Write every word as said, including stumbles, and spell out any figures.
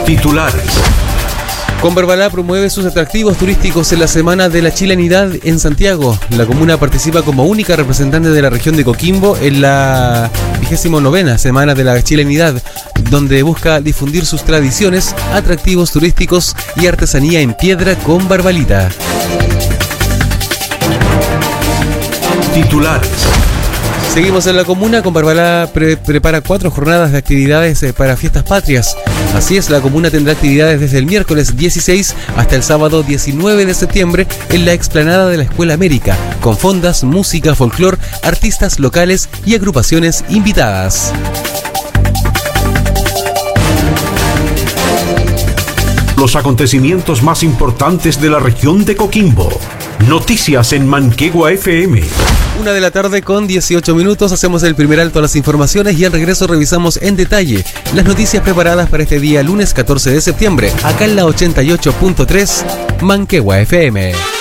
Titulares. Combarbalá promueve sus atractivos turísticos en la Semana de la Chilenidad en Santiago. La comuna participa como única representante de la región de Coquimbo en la vigésima novena Semana de la Chilenidad, donde busca difundir sus tradiciones, atractivos turísticos y artesanía en piedra con Barbalita. Titulares. Seguimos en la comuna. Combarbalá pre- prepara cuatro jornadas de actividades eh, para fiestas patrias. Así es, la comuna tendrá actividades desde el miércoles dieciséis hasta el sábado diecinueve de septiembre en la explanada de la Escuela América, con fondas, música, folclor, artistas locales y agrupaciones invitadas. Los acontecimientos más importantes de la región de Coquimbo. Noticias en Manquegua F M. Una de la tarde con dieciocho minutos, hacemos el primer alto a las informaciones y al regreso revisamos en detalle las noticias preparadas para este día lunes catorce de septiembre, acá en la ochenta y ocho punto tres Manquegua F M.